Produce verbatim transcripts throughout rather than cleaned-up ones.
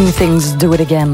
Things do it again.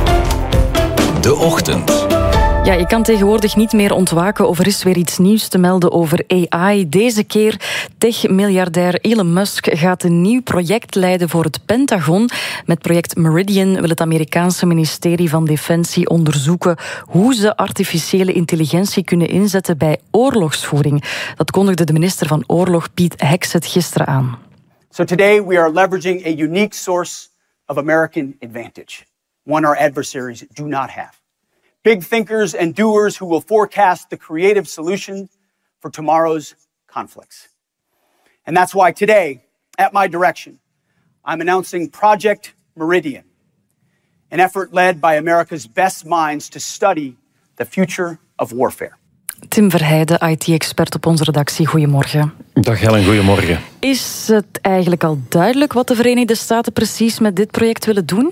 De Ochtend. Ja, je kan tegenwoordig niet meer ontwaken of er is weer iets nieuws te melden over A I. Deze keer tech-miljardair Elon Musk gaat een nieuw project leiden voor het Pentagon. Met project Meridian wil het Amerikaanse ministerie van Defensie onderzoeken hoe ze artificiële intelligentie kunnen inzetten bij oorlogsvoering. Dat kondigde de minister van Oorlog Pete Hegseth gisteren aan. So today we are leveraging a unique source of American advantage, one our adversaries do not have. Big thinkers and doers who will forecast the creative solution for tomorrow's conflicts. And that's why today, at my direction, I'm announcing Project Meridian, an effort led by America's best minds to study the future of warfare. Tim Verheijden, I T-expert op onze redactie. Goedemorgen. Dag Helen, goedemorgen. Is het eigenlijk al duidelijk wat de Verenigde Staten precies met dit project willen doen?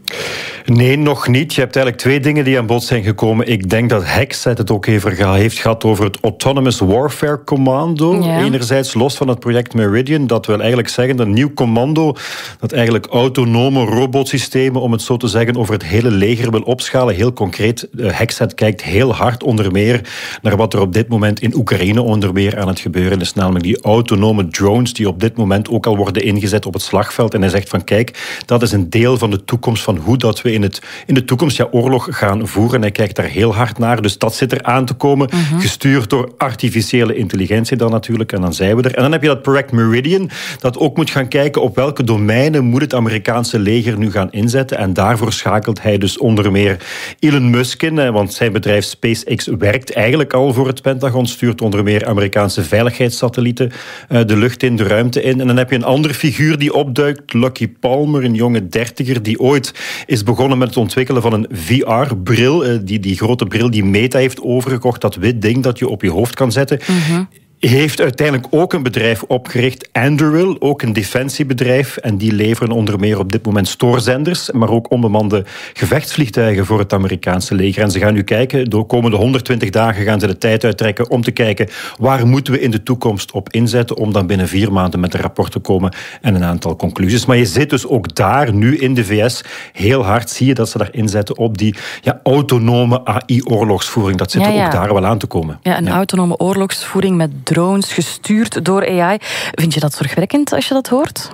Nee, nog niet. Je hebt eigenlijk twee dingen die aan bod zijn gekomen. Ik denk dat Hegseth het ook even heeft gehad over het Autonomous Warfare Commando. Ja. Enerzijds los van het project Meridian. Dat wil eigenlijk zeggen dat een nieuw commando dat eigenlijk autonome robotsystemen, om het zo te zeggen, over het hele leger wil opschalen. Heel concreet, Hegseth kijkt heel hard onder meer naar wat er op dit moment in Oekraïne onder meer aan het gebeuren is. Namelijk die autonome drones die op dit moment ook al worden ingezet op het slagveld. En hij zegt van kijk, dat is een deel van de toekomst van hoe dat we in, het, in de toekomst ja, oorlog gaan voeren. Hij kijkt daar heel hard naar. Dus dat zit er aan te komen. Uh-huh. Gestuurd door artificiële intelligentie dan natuurlijk. En dan zijn we er. En dan heb je dat project Meridian, dat ook moet gaan kijken op welke domeinen moet het Amerikaanse leger nu gaan inzetten. En daarvoor schakelt hij dus onder meer Elon Musk in. Want zijn bedrijf SpaceX werkt eigenlijk al voor het Pentagon. Stuurt onder meer Amerikaanse veiligheidssatellieten de lucht in, de ruimte in. En dan heb je een andere figuur die opduikt. Lucky Palmer, een jonge dertiger die ooit is begonnen met het ontwikkelen van een V R-bril. Die, die grote bril die Meta heeft overgekocht. Dat wit ding dat je op je hoofd kan zetten. Mm-hmm. Heeft uiteindelijk ook een bedrijf opgericht, Anduril, ook een defensiebedrijf. En die leveren onder meer op dit moment stoorzenders, maar ook onbemande gevechtsvliegtuigen voor het Amerikaanse leger. En ze gaan nu kijken, de komende honderdtwintig dagen gaan ze de tijd uittrekken om te kijken waar moeten we in de toekomst op inzetten, om dan binnen vier maanden met een rapport te komen en een aantal conclusies. Maar je zit dus ook daar nu in de V S heel hard, zie je dat ze daar inzetten op die ja, autonome A I-oorlogsvoering. Dat zit ja, ja. er ook daar wel aan te komen. Ja, een ja. autonome oorlogsvoering met drones gestuurd door A I. Vind je dat zorgwekkend als je dat hoort?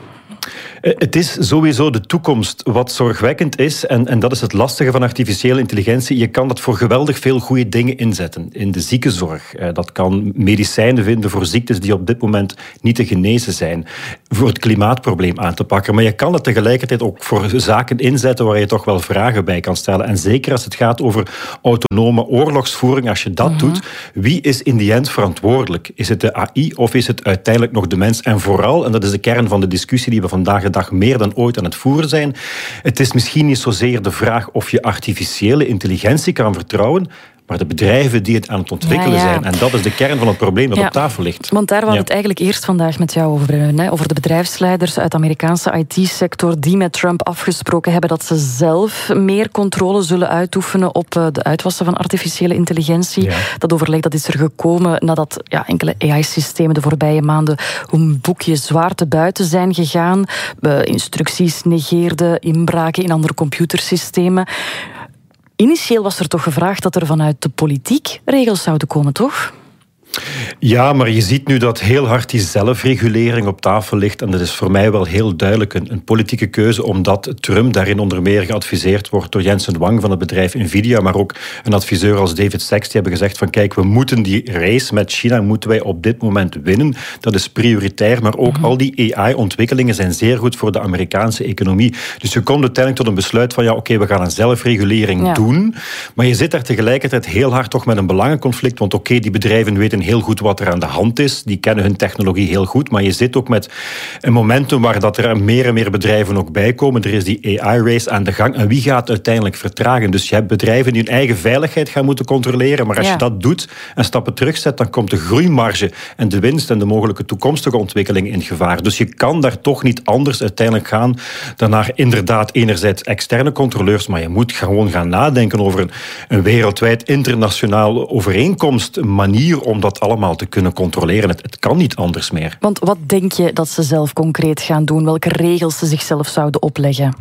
Het is sowieso de toekomst wat zorgwekkend is. En, en dat is het lastige van artificiële intelligentie. Je kan dat voor geweldig veel goede dingen inzetten. In de ziekenzorg. Dat kan medicijnen vinden voor ziektes die op dit moment niet te genezen zijn. Voor het klimaatprobleem aan te pakken. Maar je kan het tegelijkertijd ook voor zaken inzetten waar je toch wel vragen bij kan stellen. En zeker als het gaat over autonome oorlogsvoering. Als je dat uh-huh. doet, wie is in die end verantwoordelijk? Is het de A I of is het uiteindelijk nog de mens? En vooral, en dat is de kern van de discussie die we vandaag de dag meer dan ooit aan het voeren zijn. Het is misschien niet zozeer de vraag of je artificiële intelligentie kan vertrouwen, maar de bedrijven die het aan het ontwikkelen ja, ja. zijn. En dat is de kern van het probleem dat ja, op tafel ligt. Want daar wou ja. het eigenlijk eerst vandaag met jou over hebben. Hè? Over de bedrijfsleiders uit de Amerikaanse I T-sector die met Trump afgesproken hebben dat ze zelf meer controle zullen uitoefenen op de uitwassen van artificiële intelligentie. Ja. Dat overleg dat is er gekomen nadat ja, enkele A I-systemen de voorbije maanden een boekje zwaar te buiten zijn gegaan. Uh, instructies negeerden, inbraken in andere computersystemen. Initieel was er toch gevraagd dat er vanuit de politiek regels zouden komen, toch? Ja, maar je ziet nu dat heel hard die zelfregulering op tafel ligt. En dat is voor mij wel heel duidelijk een, een politieke keuze, omdat Trump daarin onder meer geadviseerd wordt door Jensen Huang van het bedrijf Nvidia, maar ook een adviseur als David Sachs. Die hebben gezegd van kijk, we moeten die race met China moeten wij op dit moment winnen. Dat is prioritair, maar ook mm-hmm. al die A I-ontwikkelingen zijn zeer goed voor de Amerikaanse economie. Dus je komt uiteindelijk tot een besluit van ja, oké, okay, we gaan een zelfregulering ja. doen. Maar je zit daar tegelijkertijd heel hard toch met een belangenconflict, want oké, okay, die bedrijven weten heel goed wat er aan de hand is. Die kennen hun technologie heel goed. Maar je zit ook met een momentum waar dat er meer en meer bedrijven ook bij komen. Er is die A I-race aan de gang. En wie gaat uiteindelijk vertragen? Dus je hebt bedrijven die hun eigen veiligheid gaan moeten controleren. Maar als ja. je dat doet en stappen terugzet, dan komt de groeimarge en de winst en de mogelijke toekomstige ontwikkeling in gevaar. Dus je kan daar toch niet anders uiteindelijk gaan dan naar inderdaad enerzijds externe controleurs, maar je moet gewoon gaan nadenken over een, een wereldwijd internationaal overeenkomst, een manier om dat allemaal te kunnen controleren. Het, het kan niet anders meer. Want wat denk je dat ze zelf concreet gaan doen? Welke regels ze zichzelf zouden opleggen?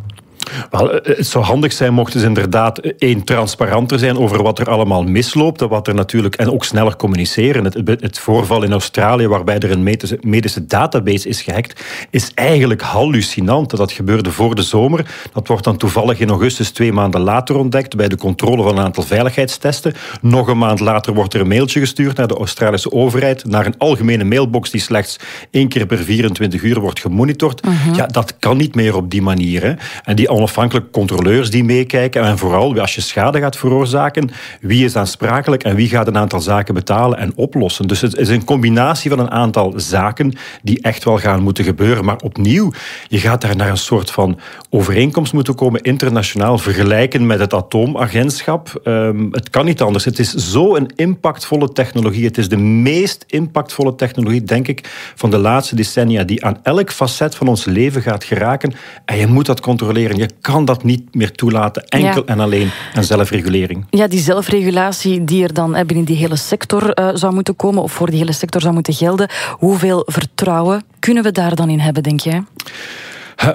Wel, het zou handig zijn mochten ze inderdaad één transparanter zijn over wat er allemaal misloopt en wat er natuurlijk en ook sneller communiceren. Het, het voorval in Australië waarbij er een medische, medische database is gehackt, is eigenlijk hallucinant. Dat gebeurde voor de zomer. Dat wordt dan toevallig in augustus twee maanden later ontdekt bij de controle van een aantal veiligheidstesten. Nog een maand later wordt er een mailtje gestuurd naar de Australische overheid, naar een algemene mailbox die slechts één keer per vierentwintig uur wordt gemonitord. Uh-huh. Ja, dat kan niet meer op die manier. Hè. En die onafhankelijke controleurs die meekijken en vooral als je schade gaat veroorzaken, wie is aansprakelijk en wie gaat een aantal zaken betalen en oplossen. Dus het is een combinatie van een aantal zaken die echt wel gaan moeten gebeuren. Maar opnieuw, je gaat daar naar een soort van overeenkomst moeten komen, internationaal vergelijken met het atoomagentschap. Um, het kan niet anders. Het is zo'n impactvolle technologie. Het is de meest impactvolle technologie, denk ik, van de laatste decennia, die aan elk facet van ons leven gaat geraken. En je moet dat controleren. Je kan dat niet meer toelaten. Enkel ja. en alleen aan zelfregulering. Ja, die zelfregulatie die er dan binnen die hele sector uh, zou moeten komen, of voor die hele sector zou moeten gelden. Hoeveel vertrouwen kunnen we daar dan in hebben, denk jij? Uh,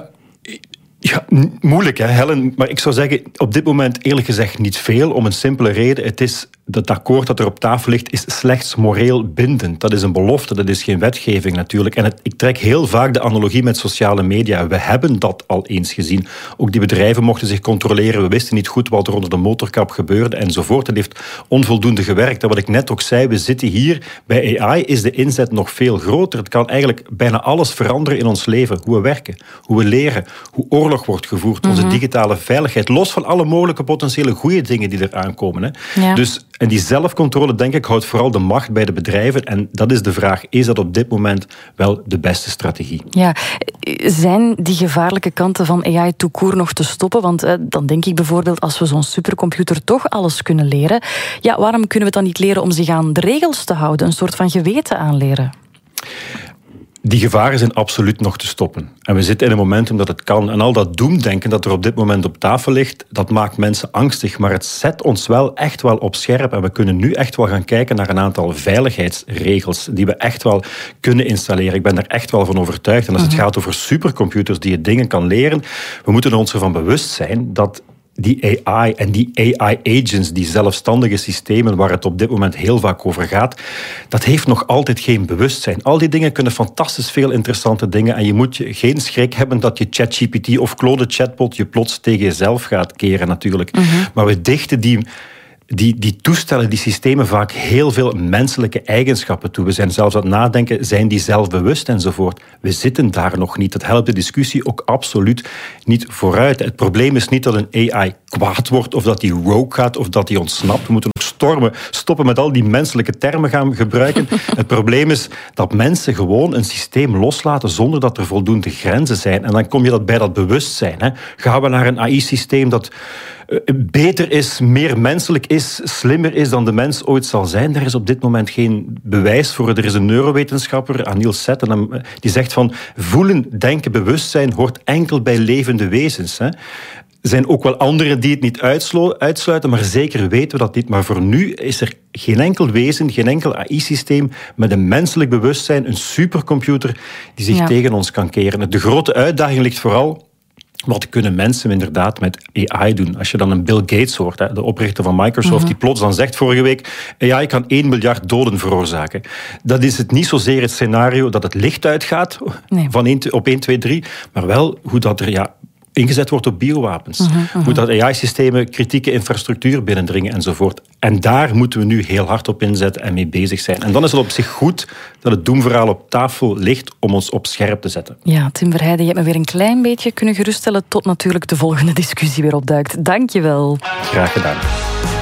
Ja, moeilijk, hè, Helen. Maar ik zou zeggen, op dit moment eerlijk gezegd niet veel, om een simpele reden. Het is, het akkoord dat er op tafel ligt, is slechts moreel bindend. Dat is een belofte, dat is geen wetgeving natuurlijk. En het, ik trek heel vaak de analogie met sociale media. We hebben dat al eens gezien. Ook die bedrijven mochten zich controleren. We wisten niet goed wat er onder de motorkap gebeurde enzovoort. Het heeft onvoldoende gewerkt. En wat ik net ook zei, we zitten hier. Bij A I is de inzet nog veel groter. Het kan eigenlijk bijna alles veranderen in ons leven. Hoe we werken, hoe we leren, hoe oorlog wordt gevoerd, onze mm-hmm. digitale veiligheid, los van alle mogelijke potentiële goede dingen die er aankomen. Hè. Ja. Dus, en die zelfcontrole, denk ik, houdt vooral de macht bij de bedrijven. En dat is de vraag, is dat op dit moment wel de beste strategie? Ja, zijn die gevaarlijke kanten van A I tout court nog te stoppen? Want eh, dan denk ik bijvoorbeeld, als we zo'n supercomputer toch alles kunnen leren, ja, waarom kunnen we het dan niet leren om zich aan de regels te houden? Een soort van geweten aanleren? Die gevaren zijn absoluut nog te stoppen. En we zitten in een momentum dat het kan. En al dat doemdenken dat er op dit moment op tafel ligt, dat maakt mensen angstig. Maar het zet ons wel echt wel op scherp. En we kunnen nu echt wel gaan kijken naar een aantal veiligheidsregels die we echt wel kunnen installeren. Ik ben daar echt wel van overtuigd. En als het gaat over supercomputers die je dingen kan leren, we moeten ons ervan bewust zijn dat die A I en die A I-agents, die zelfstandige systemen waar het op dit moment heel vaak over gaat, dat heeft nog altijd geen bewustzijn. Al die dingen kunnen fantastisch veel interessante dingen en je moet je geen schrik hebben dat je ChatGPT of Claude chatbot je plots tegen jezelf gaat keren natuurlijk. Mm-hmm. Maar we dichten die... Die, die toestellen, die systemen vaak heel veel menselijke eigenschappen toe. We zijn zelfs aan het nadenken, zijn die zelfbewust enzovoort. We zitten daar nog niet. Dat helpt de discussie ook absoluut niet vooruit. Het probleem is niet dat een A I kwaad wordt, of dat die rogue gaat, of dat die ontsnapt. We moeten ook stormen, stoppen met al die menselijke termen gaan gebruiken. Het probleem is dat mensen gewoon een systeem loslaten zonder dat er voldoende grenzen zijn. En dan kom je dat bij dat bewustzijn. Hè. Gaan we naar een A I-systeem dat beter is, meer menselijk is, slimmer is dan de mens ooit zal zijn. Daar is op dit moment geen bewijs voor. Er is een neurowetenschapper, Anil Seth, die zegt van voelen, denken, bewustzijn hoort enkel bij levende wezens. Hè. Er zijn ook wel anderen die het niet uitsluiten, maar zeker weten we dat niet. Maar voor nu is er geen enkel wezen, geen enkel A I-systeem met een menselijk bewustzijn, een supercomputer die zich ja. tegen ons kan keren. De grote uitdaging ligt vooral, wat kunnen mensen inderdaad met A I doen? Als je dan een Bill Gates hoort, de oprichter van Microsoft, mm-hmm. die plots dan zegt vorige week, A I kan één miljard doden veroorzaken. Dat is het niet zozeer het scenario dat het licht uitgaat nee. van één, op één, twee, drie, maar wel hoe dat er ja, ingezet wordt op biowapens. Uh-huh, uh-huh. Hoe dat A I-systemen kritieke infrastructuur binnendringen enzovoort. En daar moeten we nu heel hard op inzetten en mee bezig zijn. En dan is het op zich goed dat het doemverhaal op tafel ligt om ons op scherp te zetten. Ja, Tim Verheijden, je hebt me weer een klein beetje kunnen geruststellen tot natuurlijk de volgende discussie weer opduikt. Dank je wel. Graag gedaan.